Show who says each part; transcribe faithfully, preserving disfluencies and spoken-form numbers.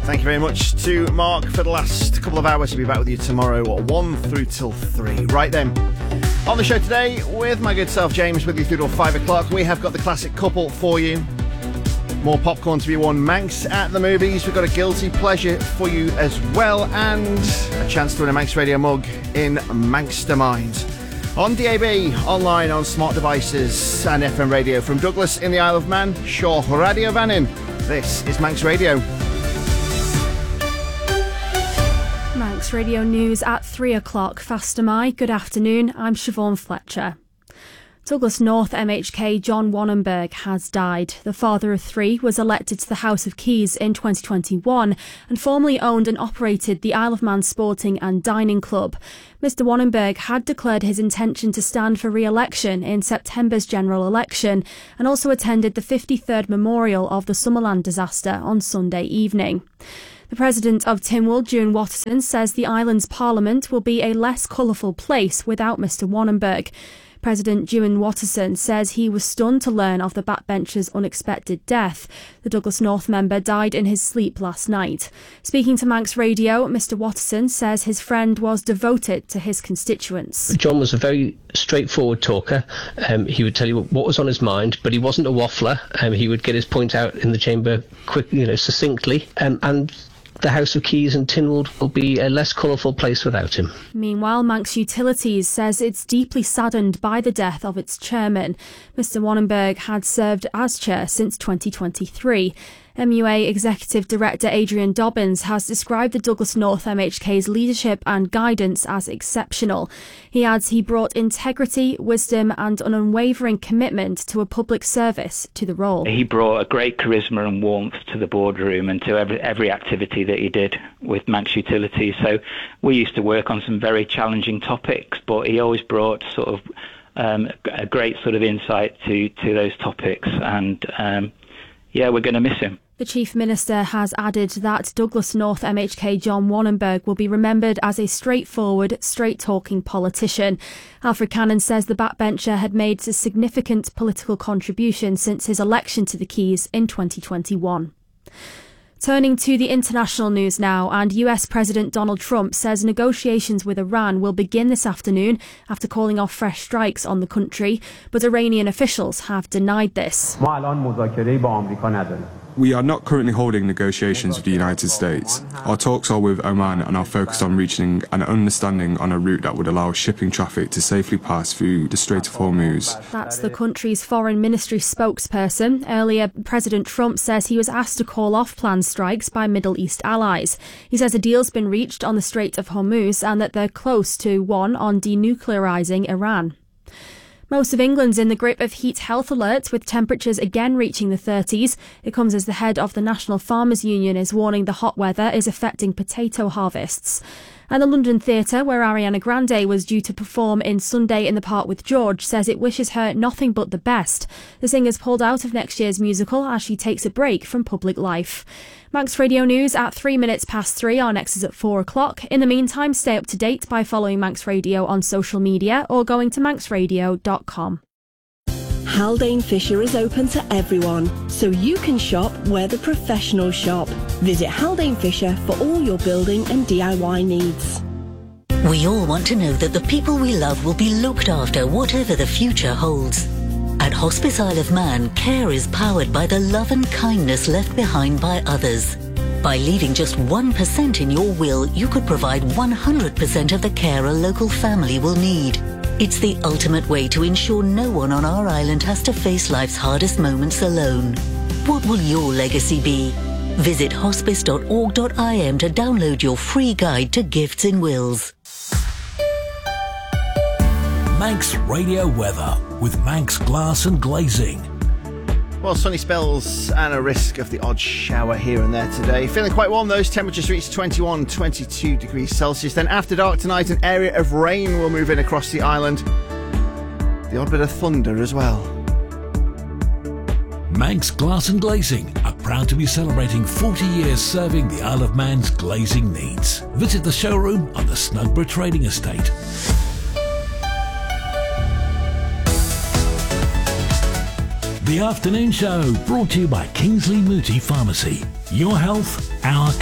Speaker 1: Thank you very much to Mark for the last couple of hours. We'll be back with you tomorrow, one through till three. Right then, on the show today, with my good self James, with you through till five o'clock, we have got the classic couple for you. More popcorn to be won, Manx at the movies. We've got a guilty pleasure for you as well, and a chance to win a Manx Radio mug in Manxtermind. On D A B, online on smart devices and F M radio from Douglas in the Isle of Man, Shaw Radio Vannin. This is Manx Radio.
Speaker 2: Manx Radio News at three o'clock. Fast am I. Good afternoon. I'm Siobhan Fletcher. Douglas North M H K John Wannenberg has died. The father of three was elected to the House of Keys in twenty twenty-one and formerly owned and operated the Isle of Man Sporting and Dining Club. Mister Wannenberg had declared his intention to stand for re-election in September's general election and also attended the fifty-third memorial of the Summerland disaster on Sunday evening. The President of Tynwald, Ewan Watterson, says the island's parliament will be a less colourful place without Mister Wannenberg. President Ewan Watterson says he was stunned to learn of the backbencher's unexpected death. The Douglas North member died in his sleep last night. Speaking to Manx Radio, Mister Watterson says his friend was devoted to his constituents.
Speaker 3: John was a very straightforward talker. Um, he would tell you what was on his mind, but he wasn't a waffler. Um, he would get his point out in the chamber quick, you know, succinctly, um, and the House of Keys in Tynwald will be a less colourful place without him.
Speaker 2: Meanwhile, Manx Utilities says it's deeply saddened by the death of its chairman. Mister Wannenberg had served as chair since twenty twenty-three. M U A Executive Director Adrian Dobbins has described the Douglas North M H K's leadership and guidance as exceptional. He adds he brought integrity, wisdom and an unwavering commitment to a public service to the role.
Speaker 4: He brought a great charisma and warmth to the boardroom and to every, every activity that he did with Manx Utilities. So we used to work on some very challenging topics, but he always brought sort of um, a great sort of insight to, to those topics. And um, yeah, we're going to miss him.
Speaker 2: The Chief Minister has added that Douglas North M H K John Wannenberg will be remembered as a straightforward, straight-talking politician. Alfred Cannon says the backbencher had made a significant political contribution since his election to the Keys in twenty twenty-one. Turning to the international news now, and U S President Donald Trump says negotiations with Iran will begin this afternoon after calling off fresh strikes on the country, but Iranian officials have denied this.
Speaker 5: We are not currently holding negotiations with the United States. Our talks are with Oman and are focused on reaching an understanding on a route that would allow shipping traffic to safely pass through the Strait of Hormuz.
Speaker 2: That's the country's foreign ministry spokesperson. Earlier, President Trump says he was asked to call off planned strikes by Middle East allies. He says a deal's been reached on the Strait of Hormuz and that they're close to one on denuclearising Iran. Most of England's in the grip of heat health alert, with temperatures again reaching the thirties. It comes as the head of the National Farmers Union is warning the hot weather is affecting potato harvests. And the London Theatre, where Ariana Grande was due to perform in Sunday in the Park with George, says it wishes her nothing but the best. The singer's pulled out of next year's musical as she takes a break from public life. Manx Radio News at three minutes past three. Our next is at four o'clock. In the meantime, stay up to date by following Manx Radio on social media or going to manx radio dot com.
Speaker 6: Haldane Fisher is open to everyone, so you can shop where the professionals shop. Visit Haldane Fisher for all your building and D I Y needs.
Speaker 7: We all want to know that the people we love will be looked after whatever the future holds. At Hospice Isle of Man, care is powered by the love and kindness left behind by others. By leaving just one percent in your will, you could provide one hundred percent of the care a local family will need. It's the ultimate way to ensure no one on our island has to face life's hardest moments alone. What will your legacy be? Visit hospice dot org dot I M to download your free guide to gifts in wills.
Speaker 8: Manx Radio weather with Manx Glass and Glazing.
Speaker 1: Well, sunny spells and a risk of the odd shower here and there today. Feeling quite warm, those temperatures reach twenty-one, twenty-two degrees Celsius. Then after dark tonight, an area of rain will move in across the island. The odd bit of thunder as well.
Speaker 8: Manx Glass and Glazing are proud to be celebrating forty years serving the Isle of Man's glazing needs. Visit the showroom on the Snugborough Trading Estate. The Afternoon Show, brought to you by Kingsley Mooti Pharmacy. Your health, our